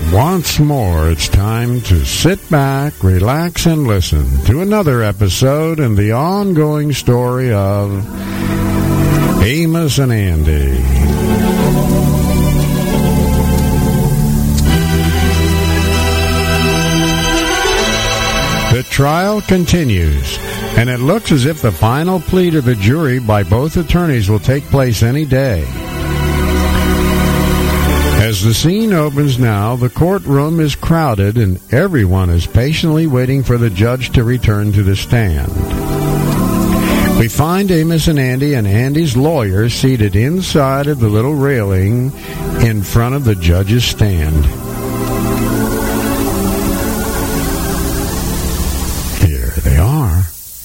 Once more, it's time to sit back, relax, and listen to another episode in the ongoing story of Amos and Andy. The trial continues, and it looks as if the final plea to the jury by both attorneys will take place any day. As the scene opens now, the courtroom is crowded and everyone is patiently waiting for the judge to return to the stand. We find Amos and Andy's lawyer seated inside of the little railing in front of the judge's stand. Here they are.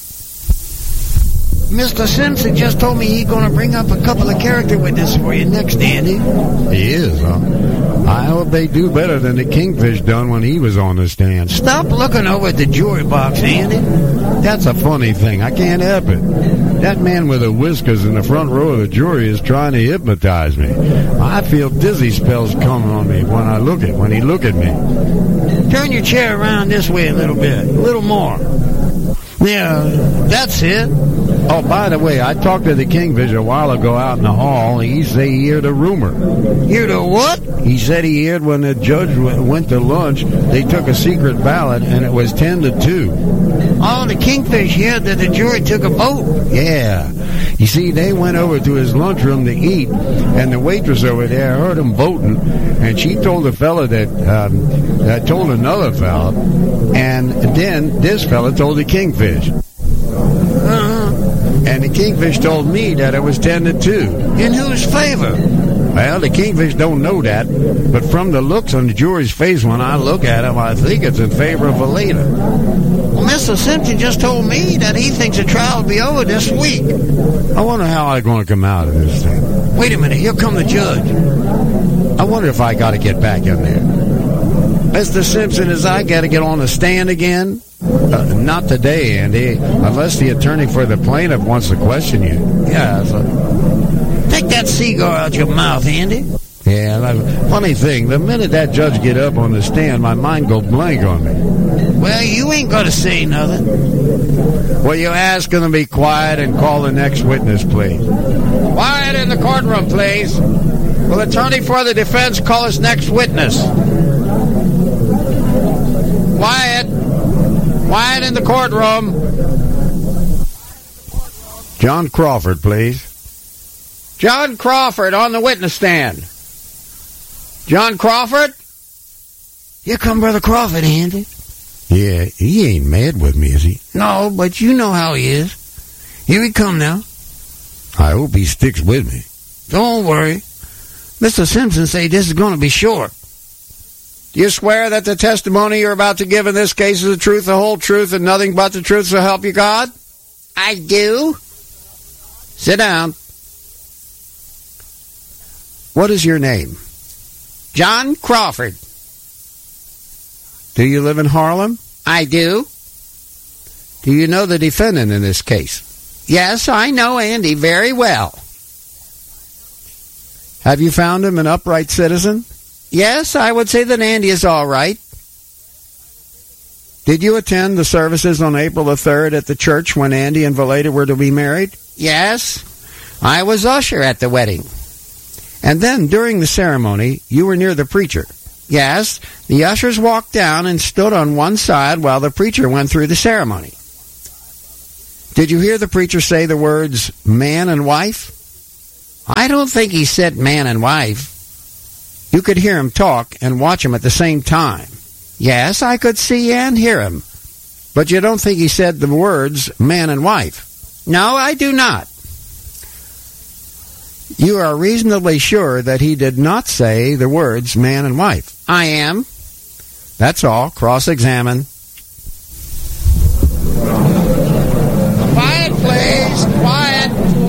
Mr. Simpson just told me he's going to bring up a couple of character witnesses for you next, Andy. He is, huh? I hope they do better than the Kingfish done when he was on the stand. Stop looking over at the jury box, Andy. That's a funny thing. I can't help it. That man with the whiskers in the front row of the jury is trying to hypnotize me. I feel dizzy spells coming on me when he look at me. Turn your chair around this way a little bit. A little more. Yeah, that's it. Oh, by the way, I talked to the Kingfish a while ago out in the hall. He said he heard a rumor. Heard a what? He said he heard when the judge went to lunch, they took a secret ballot, and it was 10-2. Oh, the Kingfish heard that the jury took a vote. Yeah. You see, they went over to his lunchroom to eat, and the waitress over there heard him voting, and she told the fella that told another fella, and then this fella told the Kingfish. And the Kingfish told me that it was 10-2. In whose favor? Well, the Kingfish don't know that, but from the looks on the jury's face when I look at him, I think it's in favor of Valeta. Well, Mr. Simpson just told me that he thinks the trial will be over this week. I wonder how I'm going to come out of this thing. Wait a minute, here come the judge. I wonder if I got to get back in there. Mr. Simpson, is I got to get on the stand again? Not today, Andy, unless the attorney for the plaintiff wants to question you. Yeah. Take that cigar out your mouth, Andy. Yeah, funny thing, the minute that judge get up on the stand, my mind go blank on me. Well, you ain't going to say nothing. Well, you ask him to be quiet and call the next witness, please. Quiet in the courtroom, please. Will the attorney for the defense call his next witness? Quiet. Quiet in the courtroom. John Crawford, please. John Crawford on the witness stand. John Crawford? Here come Brother Crawford, Andy. Yeah, he ain't mad with me, is he? No, but you know how he is. Here he come now. I hope he sticks with me. Don't worry. Mr. Simpson say this is going to be short. Do you swear that the testimony you're about to give in this case is the truth, the whole truth, and nothing but the truth, so help you God? I do. Sit down. What is your name? John Crawford. Do you live in Harlem? I do. Do you know the defendant in this case? Yes, I know Andy very well. Have you found him an upright citizen? Yes, I would say that Andy is all right. Did you attend the services on April the 3rd at the church when Andy and Valeta were to be married? Yes, I was usher at the wedding. And then, during the ceremony, you were near the preacher. Yes, the ushers walked down and stood on one side while the preacher went through the ceremony. Did you hear the preacher say the words, man and wife? I don't think he said man and wife. You could hear him talk and watch him at the same time. Yes, I could see and hear him. But you don't think he said the words man and wife? No, I do not. You are reasonably sure that he did not say the words man and wife? I am. That's all. Cross-examine. Quiet, please. Quiet.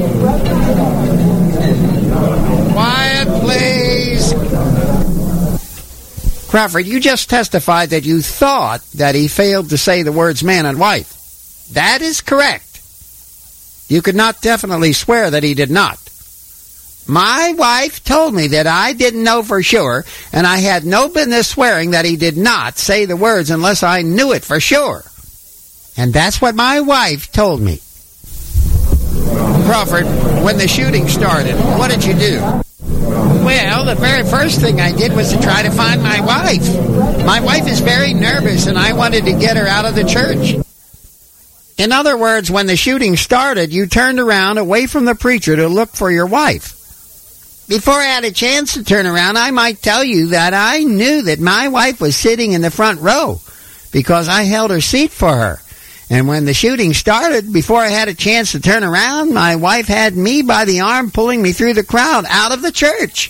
Quiet, please. Crawford, you just testified that you thought that he failed to say the words man and wife. That is correct. You could not definitely swear that he did not. My wife told me that I didn't know for sure, and I had no business swearing that he did not say the words unless I knew it for sure. And that's what my wife told me. Crawford, when the shooting started, what did you do? Well, the very first thing I did was to try to find my wife. My wife is very nervous, and I wanted to get her out of the church. In other words, when the shooting started, you turned around away from the preacher to look for your wife. Before I had a chance to turn around, I might tell you that I knew that my wife was sitting in the front row because I held her seat for her. And when the shooting started, before I had a chance to turn around, my wife had me by the arm pulling me through the crowd out of the church.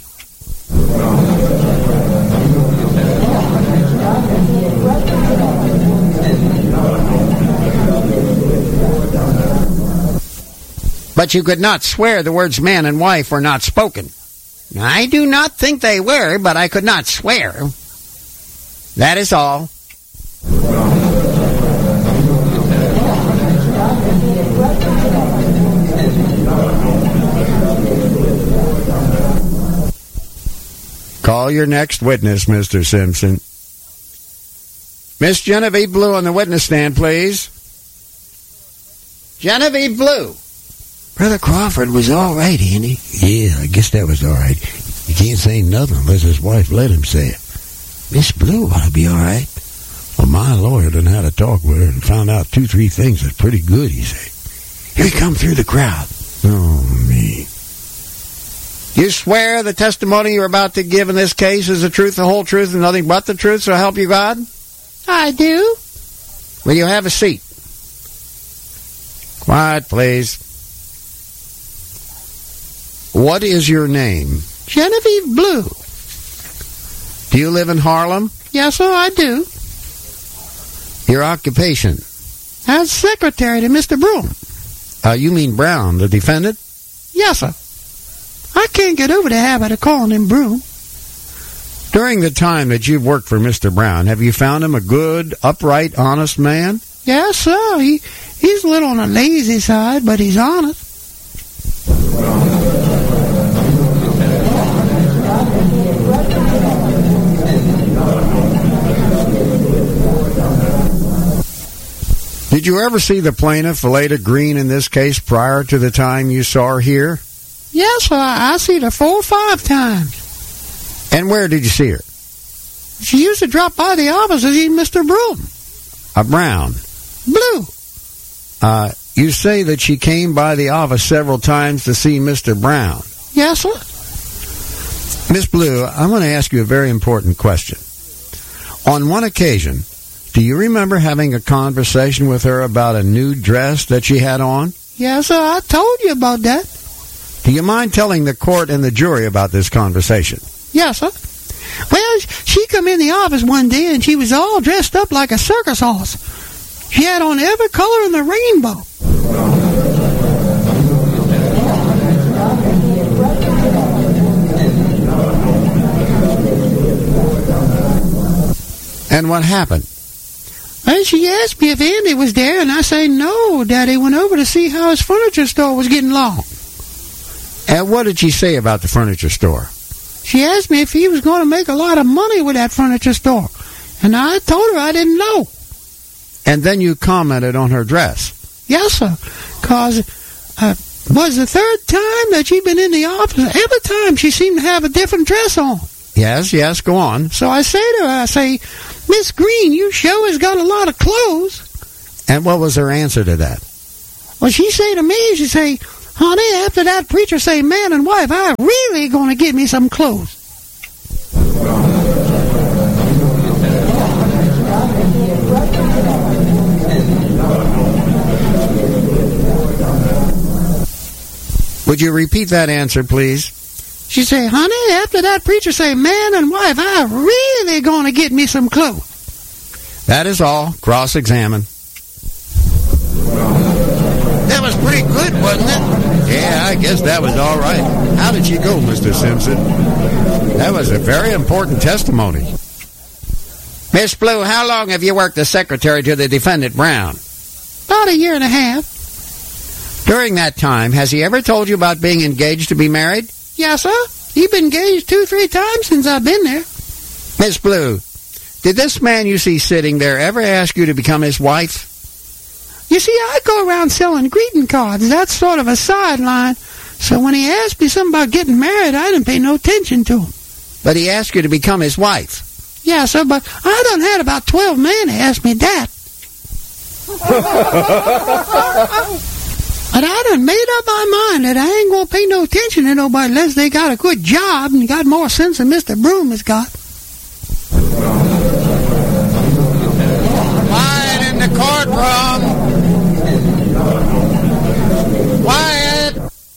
But you could not swear the words man and wife were not spoken. I do not think they were, but I could not swear. That is all. Call your next witness, Mr. Simpson. Miss Genevieve Blue on the witness stand, please. Genevieve Blue. Brother Crawford was all right, ain't he? Yeah, I guess that was all right. He can't say nothing unless his wife let him say it. Miss Blue ought to be all right. Well, my lawyer done had a talk with her and found out 2-3 things that's pretty good, he say. Here he come through the crowd. Oh, me. You swear the testimony you're about to give in this case is the truth, the whole truth, and nothing but the truth, so help you God? I do. Will you have a seat? Quiet, please. What is your name? Genevieve Blue. Do you live in Harlem? Yes, sir, I do. Your occupation? As secretary to Mr. Broom. You mean Brown, the defendant? Yes, sir. I can't get over the habit of calling him Broom. During the time that you've worked for Mr. Brown, have you found him a good, upright, honest man? Yes, sir. He's a little on the lazy side, but he's honest. Did you ever see the plaintiff, Valeda Green, in this case prior to the time you saw her here? Yes, sir. I see her 4 or 5 times. And where did you see her? She used to drop by the office to see Mr. Broom. Brown. Blue. You say that she came by the office several times to see Mr. Brown. Yes, sir. Miss Blue, I'm going to ask you a very important question. On one occasion, do you remember having a conversation with her about a new dress that she had on? Yes, sir. I told you about that. Do you mind telling the court and the jury about this conversation? Yes, sir. Well, she come in the office one day and she was all dressed up like a circus horse. She had on every color in the rainbow. And what happened? Well, she asked me if Andy was there, and I say no. Daddy went over to see how his furniture store was getting along. And what did she say about the furniture store? She asked me if he was going to make a lot of money with that furniture store, and I told her I didn't know. And then you commented on her dress. Yes, sir, because was the 3rd time that she'd been in the office. Every time she seemed to have a different dress on. Yes, go on. So I say to her, Miss Green, you sure has got a lot of clothes. And what was her answer to that? Well, she say to me, she say, honey, after that preacher say man and wife, I really going to get me some clothes. Would you repeat that answer, please? She say, honey, after that preacher say man and wife, I really going to get me some clothes. That is all. Cross-examine. That was pretty good, wasn't it? Yeah, I guess that was all right. How did she go, Mr. Simpson? That was a very important testimony. Miss Blue, how long have you worked as secretary to the defendant, Brown? About 1.5 years. During that time, has he ever told you about being engaged to be married? Yes, sir. He been engaged 2-3 times since I've been there. Miss Blue, did this man you see sitting there ever ask you to become his wife? You see, I go around selling greeting cards. That's sort of a sideline. So when he asked me something about getting married, I didn't pay no attention to him. But he asked you to become his wife. Yeah, sir, but I done had about 12 men ask me that. But I done made up my mind that I ain't gonna pay no attention to nobody unless they got a good job and got more sense than Mr. Broom has got. Quiet in the courtroom.